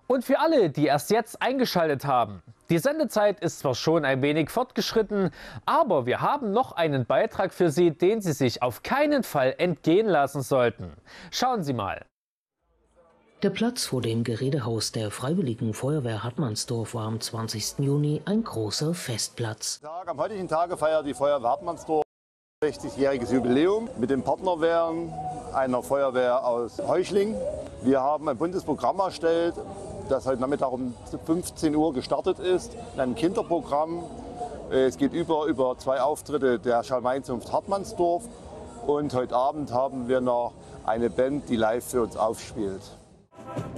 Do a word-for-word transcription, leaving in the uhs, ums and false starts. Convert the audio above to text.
Und für alle, die erst jetzt eingeschaltet haben, die Sendezeit ist zwar schon ein wenig fortgeschritten, aber wir haben noch einen Beitrag für Sie, den Sie sich auf keinen Fall entgehen lassen sollten. Schauen Sie mal. Der Platz vor dem Gerätehaus der Freiwilligen Feuerwehr Hartmannsdorf war am zwanzigsten Juni ein großer Festplatz. Am heutigen Tage feiert die Feuerwehr Hartmannsdorf sechzigjähriges Jubiläum mit den Partnerwehren einer Feuerwehr aus Heuchling. Wir haben ein buntes Programm erstellt, das heute Nachmittag um fünfzehn Uhr gestartet ist, in einem Kinderprogramm. Es geht über, über zwei Auftritte der Schalmeinzunft Hartmannsdorf und heute Abend haben wir noch eine Band, die live für uns aufspielt.